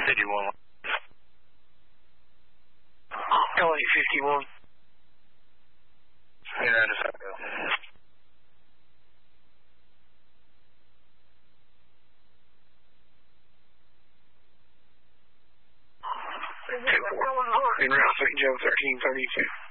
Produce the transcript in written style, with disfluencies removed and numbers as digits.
51. LA 51. Yeah, just have to go. En route St. Joe 1332.